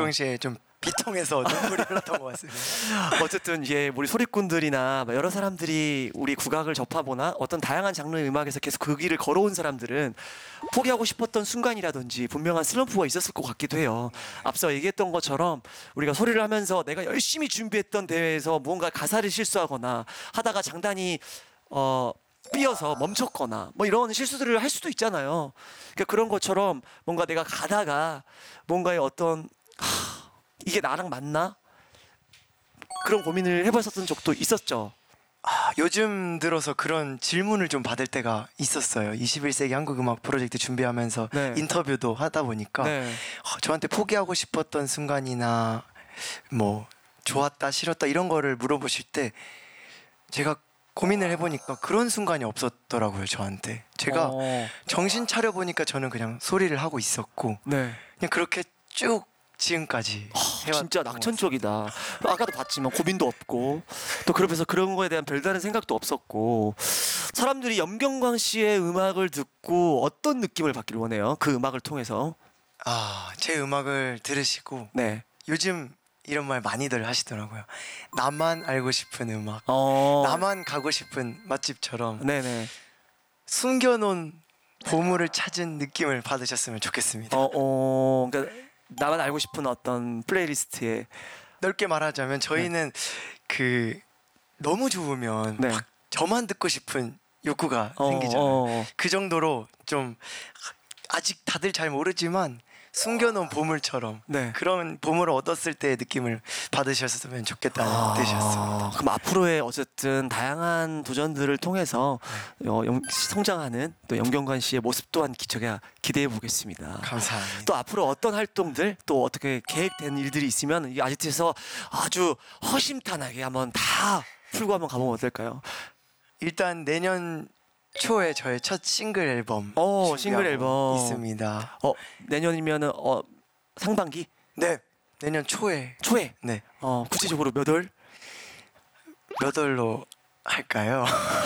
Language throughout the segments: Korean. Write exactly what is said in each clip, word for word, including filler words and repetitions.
평상시에 좀 비통해서 눈물이 흘렀던 것 같습니다. 어쨌든 예, 우리 소리꾼들이나 여러 사람들이 우리 국악을 접하거나 어떤 다양한 장르의 음악에서 계속 그 길을 걸어온 사람들은 포기하고 싶었던 순간이라든지 분명한 슬럼프가 있었을 것 같기도 해요. 앞서 얘기했던 것처럼 우리가 소리를 하면서 내가 열심히 준비했던 대회에서 무언가 가사를 실수하거나 하다가 장단이 어 삐어서 멈췄거나 뭐 이런 실수들을 할 수도 있잖아요. 그러니까 그런 것처럼 뭔가 내가 가다가 뭔가의 어떤 하, 이게 나랑 맞나? 그런 고민을 해봤었던 적도 있었죠. 아, 요즘 들어서 그런 질문을 좀 받을 때가 있었어요. 이십일 세기 한국음악 프로젝트 준비하면서 네. 인터뷰도 하다 보니까 네. 어, 저한테 포기하고 싶었던 순간이나 뭐 좋았다 싫었다 이런 거를 물어보실 때 제가 고민을 해보니까 그런 순간이 없었더라고요. 저한테 제가 어. 정신 차려보니까 저는 그냥 소리를 하고 있었고 네. 그냥 그렇게 쭉 지금까지 해왔던 진짜 낙천적이다. 아까도 봤지만 고민도 없고 또 그러면서 그런 거에 대한 별다른 생각도 없었고 사람들이 염경광 씨의 음악을 듣고 어떤 느낌을 받기를 원해요? 그 음악을 통해서. 아, 제 음악을 들으시고 네. 요즘 이런 말 많이들 하시더라고요. 나만 알고 싶은 음악, 어. 나만 가고 싶은 맛집처럼 네네. 숨겨놓은 보물을 찾은 느낌을 받으셨으면 좋겠습니다. 어, 어. 그러니까 나만 알고 싶은 어떤 플레이리스트에. 넓게 말하자면 저희는 그 너무 좋으면 네. 막 저만 듣고 싶은 욕구가 어, 생기잖아요. 어. 그 정도로 좀 아직 다들 잘 모르지만 숨겨놓은 보물처럼 네. 그런 보물을 얻었을 때의 느낌을 받으셨으면 좋겠다는 아, 뜻이었습니다. 그럼 앞으로의 어쨌든 다양한 도전들을 통해서 어, 영- 성장하는 또 염경관 씨의 모습 또한 기초가 기대해 보겠습니다. 감사합니다. 또 앞으로 어떤 활동들 또 어떻게 계획된 일들이 있으면 이 아지트에서 아주 허심탄회하게 한번 다 풀고 한번 가보면 어떨까요? 일단 내년 초에 저의 첫 싱글 앨범 어, 준비하고 싱글 앨범. 있습니다. 어 내년이면은 어 상반기 네, 내년 초에 초에 네, 어 구체적으로 몇 월? 몇 월로 할까요?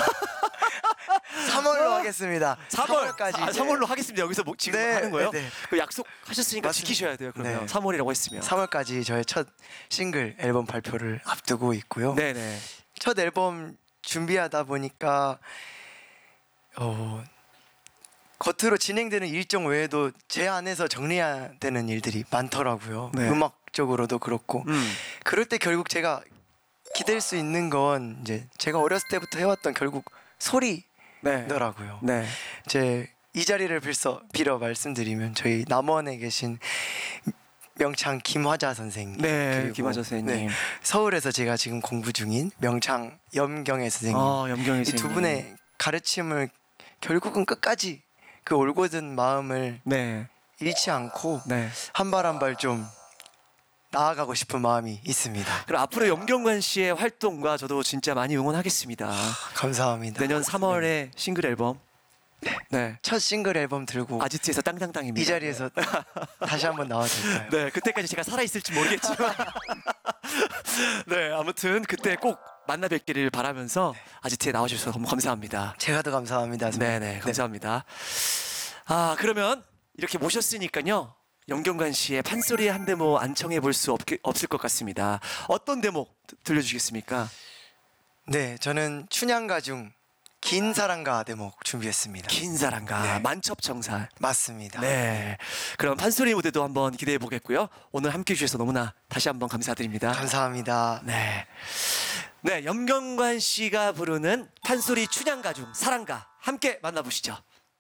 삼월로 하겠습니다. 삼월까지 아, 삼월로 하겠습니다. 여기서 뭐 지금 네, 하는 거예요? 네, 네. 그 약속하셨으니까 맞습니다. 지키셔야 돼요. 그러면 네. 삼월이라고 했으면. 삼월까지 저의 첫 싱글 앨범 발표를 앞두고 있고요. 네네. 첫 앨범 준비하다 보니까 어, 겉으로 진행되는 일정 외에도 제 안에서 정리해야 되는 일들이 많더라고요. 네. 음악적으로도 그렇고 음. 그럴 때 결국 제가 기댈 수 있는 건 이제 제가 어렸을 때부터 해왔던 결국 소리더라고요. 네. 네. 제 이 자리를 빌어, 빌어 말씀드리면 저희 남원에 계신 명창 김화자 선생님, 네, 그리고 김화자 선생님. 네, 서울에서 제가 지금 공부 중인 명창 염경애 선생님, 아, 염경애 이 두 선생님. 분의 가르침을 결국은 끝까지 그 올곧은 마음을 네. 잃지 않고 네. 한 발 한 발 좀 나아가고 싶은 마음이 있습니다. 그럼 앞으로 염경관 씨의 활동과 저도 진짜 많이 응원하겠습니다. 감사합니다. 내년 삼월에 싱글 앨범. 네. 첫 싱글 앨범 들고 아지트에서 땅땅땅입니다. 이 자리에서 다시 한번 나와도 될까요? 네, 그때까지 제가 살아 있을지 모르겠지만, 네, 아무튼 그때 꼭 만나 뵙기를 바라면서 아지트에 나와주셔서 너무 감사합니다. 제가 더 감사합니다. 선생님. 네, 네, 감사합니다. 아, 그러면 이렇게 모셨으니까요. 염경관 씨의 판소리의 한 대목 안청해 볼 수 없을 것 같습니다. 어떤 대목 들려주시겠습니까? 네, 저는 춘향가 중 긴 사랑가 대목 준비했습니다. 긴 사랑가, 네. 만첩정살. 맞습니다. 네, 그럼 판소리 무대도 한번 기대해 보겠고요. 오늘 함께 해주셔서 너무나 다시 한번 감사드립니다. 감사합니다. 네, 네, 염경관 씨가 부르는 판소리 춘향가 중 사랑가 함께 만나보시죠.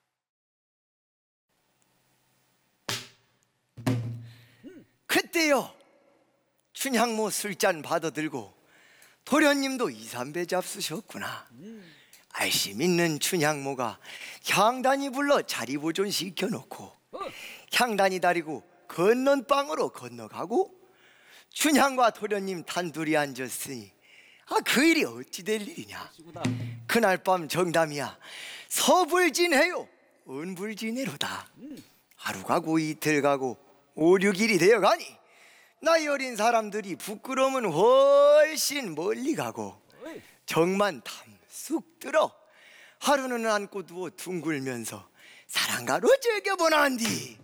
그때요 춘향모 술잔 받아들고 도련님도 이삼배 잡수셨구나. 알씨 믿는 춘향모가 향단이 불러 자리 보존 시켜놓고 향단이 다리고 건넌 방으로 건너가고 춘향과 도련님 단둘이 앉았으니 아 그 일이 어찌 될 일이냐. 그날 밤 정담이야 서불진해요 은불진해로다. 하루 가고 이틀 가고 오륙일이 되어가니 나이 어린 사람들이 부끄러움은 훨씬 멀리 가고 정만 탐쑥 들어 하루는 안고 두어 둥글면서 사랑가로 즐겨보나한디